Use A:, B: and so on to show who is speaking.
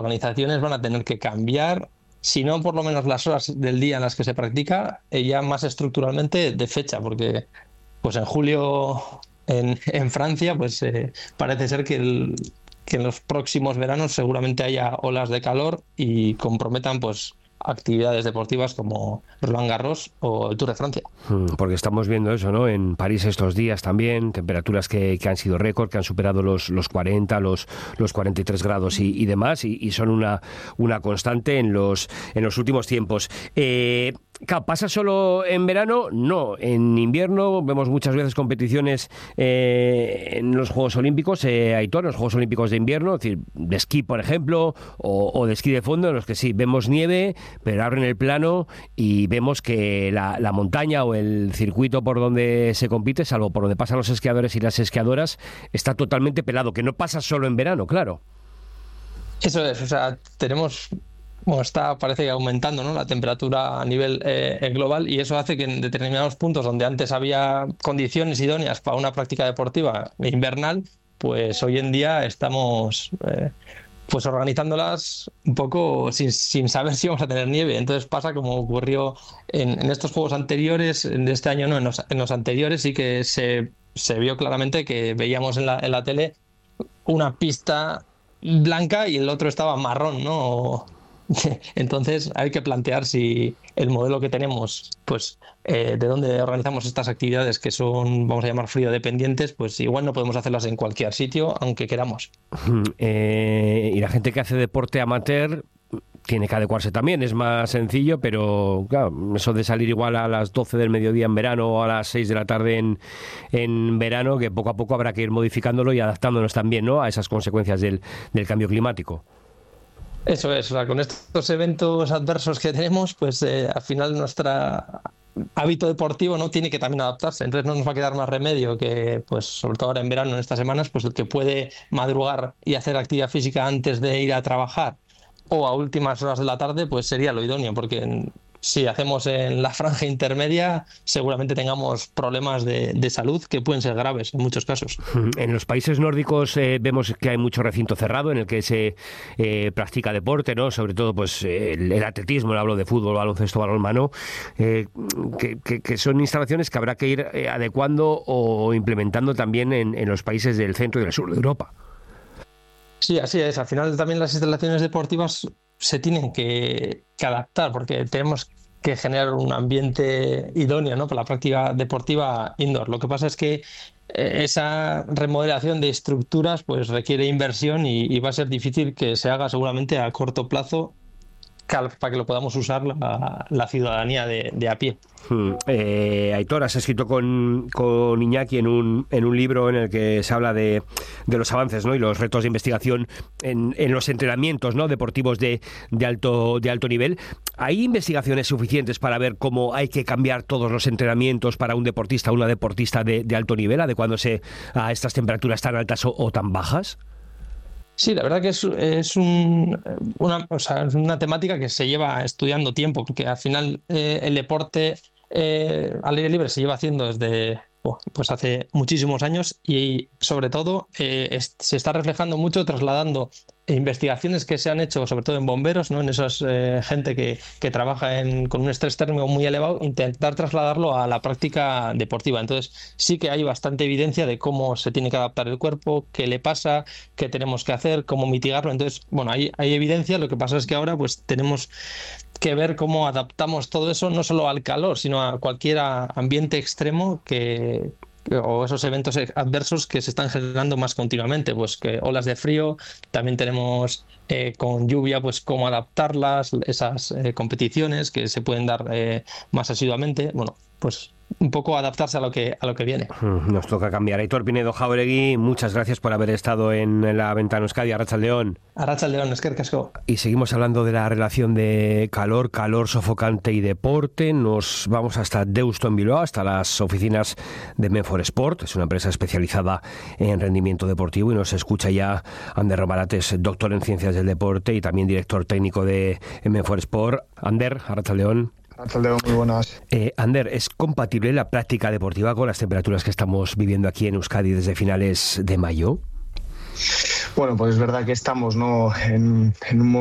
A: organizaciones van a tener que cambiar, si no por lo menos las horas del día en las que se practica, ya más estructuralmente de fecha, porque pues en julio en Francia pues parece ser que en los próximos veranos seguramente haya olas de calor y comprometan pues actividades deportivas como Roland Garros o el Tour de Francia.
B: Porque estamos viendo eso, ¿no? En París estos días también, temperaturas que han sido récord, que han superado los 40, los 43 grados y demás, y son una constante en los últimos tiempos. Claro, ¿pasa solo en verano? No, en invierno vemos muchas veces competiciones en los Juegos Olímpicos, Aitor, en los Juegos Olímpicos de invierno, es decir, de esquí, por ejemplo, o de esquí de fondo, en los que sí, vemos nieve, pero abren el plano y vemos que la montaña o el circuito por donde se compite, salvo por donde pasan los esquiadores y las esquiadoras, está totalmente pelado, que no pasa solo en verano, claro.
A: Eso es, o sea, tenemos... Bueno, parece que aumentando, ¿no?, la temperatura a nivel global, y eso hace que en determinados puntos donde antes había condiciones idóneas para una práctica deportiva invernal, pues hoy en día estamos pues organizándolas un poco sin saber si vamos a tener nieve. Entonces pasa como ocurrió en estos juegos anteriores, de este año no, en los anteriores sí que se vio claramente que veíamos en la tele una pista blanca y el otro estaba marrón, ¿no? Entonces hay que plantear si el modelo que tenemos, pues de dónde organizamos estas actividades que son, vamos a llamar, frío dependientes, pues igual no podemos hacerlas en cualquier sitio, aunque queramos.
B: Y la gente que hace deporte amateur tiene que adecuarse también, es más sencillo, pero claro, eso de salir igual a las 12 del mediodía en verano o a las 6 de la tarde en verano, que poco a poco habrá que ir modificándolo y adaptándonos también, ¿no?, a esas consecuencias del cambio climático.
A: Eso es, o sea, con estos eventos adversos que tenemos, pues al final nuestro hábito deportivo no tiene que también adaptarse. Entonces no nos va a quedar más remedio que, pues sobre todo ahora en verano, en estas semanas, pues el que puede madrugar y hacer actividad física antes de ir a trabajar o a últimas horas de la tarde, pues sería lo idóneo, porque si hacemos en la franja intermedia, seguramente tengamos problemas de salud que pueden ser graves en muchos casos.
B: En los países nórdicos vemos que hay mucho recinto cerrado en el que se practica deporte, ¿no? Sobre todo pues el atletismo, no hablo de fútbol, baloncesto, balonmano, que son instalaciones que habrá que ir adecuando o implementando también en los países del centro y del sur de Europa.
A: Sí, así es. Al final también las instalaciones deportivas se tienen que adaptar, porque tenemos que generar un ambiente idóneo, ¿no?, para la práctica deportiva indoor. Lo que pasa es que esa remodelación de estructuras pues requiere inversión y va a ser difícil que se haga seguramente a corto plazo para que lo podamos usar la ciudadanía de a pie.
B: Aitor, has escrito con Iñaki en un libro en el que se habla de los avances, ¿no?, y los retos de investigación en los entrenamientos, ¿no?, deportivos de alto nivel. ¿Hay investigaciones suficientes para ver cómo hay que cambiar todos los entrenamientos para un deportista o una deportista de alto nivel, adecuándose a estas temperaturas tan altas o tan bajas?
A: Sí, la verdad que es una temática que se lleva estudiando tiempo, porque al final el deporte al aire libre se lleva haciendo desde pues hace muchísimos años, y sobre todo se está reflejando mucho, trasladando investigaciones que se han hecho sobre todo en bomberos, ¿no?, en esas gente que trabaja con un estrés térmico muy elevado, intentar trasladarlo a la práctica deportiva. Entonces sí que hay bastante evidencia de cómo se tiene que adaptar el cuerpo, qué le pasa, qué tenemos que hacer, cómo mitigarlo. Entonces, bueno, hay evidencia. Lo que pasa es que ahora pues tenemos que ver cómo adaptamos todo eso, no solo al calor, sino a cualquier ambiente extremo o esos eventos adversos que se están generando más continuamente, pues que olas de frío, también tenemos con lluvia, pues cómo adaptarlas, esas competiciones que se pueden dar más asiduamente. Bueno, pues un poco adaptarse a lo que viene.
B: Nos toca cambiar. Aitor Pinedo Jáuregui, muchas gracias por haber estado en la Ventana Euskadi. Arratsaldeon.
A: Arratsaldeon, eskerrik asko.
B: Y seguimos hablando de la relación de calor sofocante y deporte. Nos vamos hasta Deusto, en Bilbao, hasta las oficinas de Menfor Sport. Es una empresa especializada en rendimiento deportivo, y nos escucha ya Ander Romarates, doctor en ciencias del deporte y también director técnico de Menfor Sport. Ander, arratsaldeon.
C: Muy buenas.
B: Ander, ¿es compatible la práctica deportiva con las temperaturas que estamos viviendo aquí en Euskadi desde finales de mayo?
C: Bueno, pues es verdad que estamos, ¿no?, en un